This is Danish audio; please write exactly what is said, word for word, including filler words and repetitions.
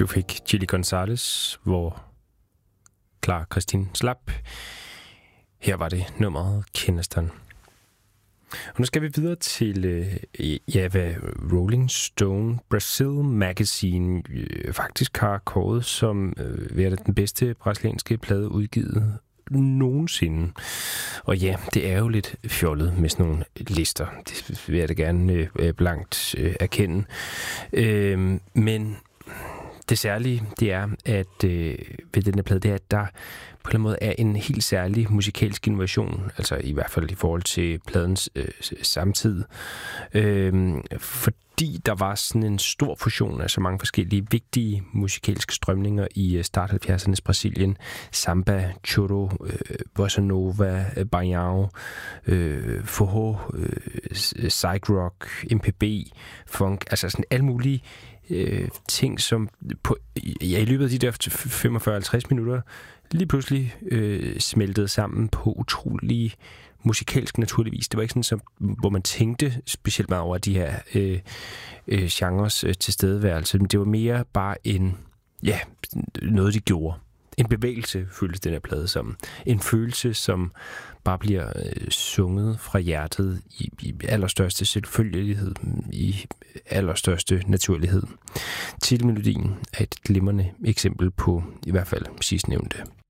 Du fik Chili Gonzales, hvor Clara Christine slap. Her var det nummeret Keniston. Og nu skal vi videre til, øh, ja, hvad Rolling Stone Brazil Magazine øh, faktisk har kåret som øh, være den bedste brasilianske plade udgivet nogensinde. Og ja, det er jo lidt fjollet med sådan nogle lister. Det vil jeg da gerne øh, blankt øh, erkende. Øh, men det særlige, det er, at øh, ved den her plade, det er, at der på en eller anden måde er en helt særlig musikalsk innovation, altså i hvert fald i forhold til pladens øh, samtid. Øh, fordi der var sådan en stor fusion af så mange forskellige vigtige musikalske strømninger i start halvfjerdsernes Brasilien. Samba, choro, øh, bossa nova, baião, øh, forró, øh, psych rock, M P B, funk, altså sådan alle mulige øh, ting, som på, ja, i løbet af de der femogfyrre til halvtreds minutter lige pludselig øh, smeltede sammen på utrolig musikalsk naturligvis. Det var ikke sådan, som, hvor man tænkte specielt meget over de her øh, øh, genres øh, tilstedeværelse, men det var mere bare en, ja, noget de gjorde. En bevægelse føltes den her plade som. En følelse, som bare bliver øh, sunget fra hjertet i, i allerstørste selvfølgelighed, i allerstørste naturlighed. Titelmelodien er et glimrende eksempel på i hvert fald sidstnævnte.